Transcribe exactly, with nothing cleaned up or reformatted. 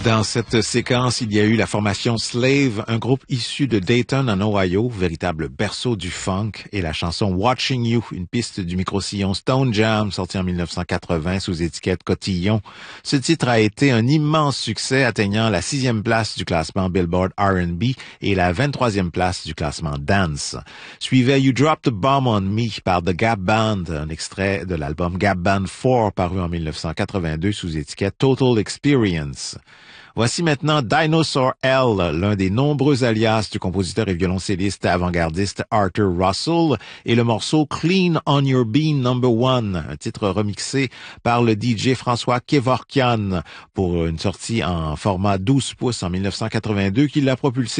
Dans cette séquence, il y a eu la formation Slave, un groupe issu de Dayton en Ohio, véritable berceau du funk, et la chanson Watching You, une piste du micro-sillon Stone Jam, sortie en mille neuf cent quatre-vingts sous étiquette Cotillon. Ce titre a été un immense succès, atteignant la sixième place du classement Billboard R and B et la vingt-troisième place du classement Dance. Suivait You Dropped a Bomb on Me par The Gap Band, un extrait de l'album Gap Band quatre paru en mille neuf cent quatre-vingt-deux sous étiquette Total Experience. Voici maintenant Dinosaur L, l'un des nombreux alias du compositeur et violoncelliste avant-gardiste Arthur Russell, et le morceau Clean on Your Bean Number One, un titre remixé par le D J François Kevorkian pour une sortie en format douze pouces en mille neuf cent quatre-vingt-deux qui l'a propulsé